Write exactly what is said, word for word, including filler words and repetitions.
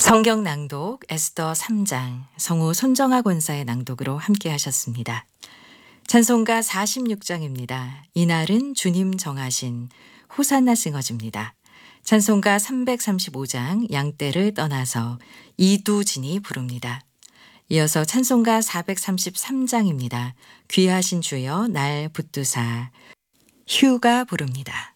성경 낭독 에스더 삼 장 성우 손정아 권사의 낭독으로 함께 하셨습니다. 찬송가 사십육 장입니다. 이날은 주님 정하신 호산나 싱어즈입니다. 찬송가 삼백삼십오 장 양떼를 떠나서 이두진이 부릅니다. 이어서 찬송가 사백삼십삼 장입니다. 귀하신 주여 날 붙드사 휴가 부릅니다.